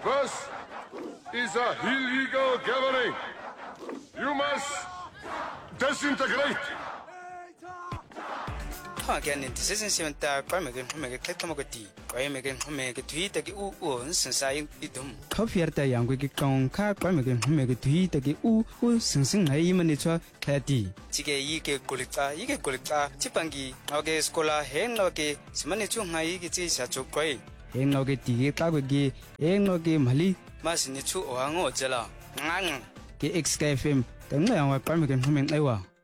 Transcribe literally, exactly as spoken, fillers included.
This is a illegal gathering. You must disintegrate. Again, this isn't seven tar, Parmegan, Homega, Catamogati, Parmegan, Homega, Tweet, U, U, since I idum. Coffeerta young wicked con car, Parmegan, Homega, Tweet, U, U, since I imanitua, Tati. Tige, Yike, Gulita, Yike Gulita, Chipangi, Noge, Scola, Hen Noge, Simanitu, Haigiti, Sacho Quay. Hen Noge, Tige, Kagagi, Hen Noge, Mali, Masinitu, or Ango, Jella. Nang, K X K F M, the Parmegan, Homing, Ewa.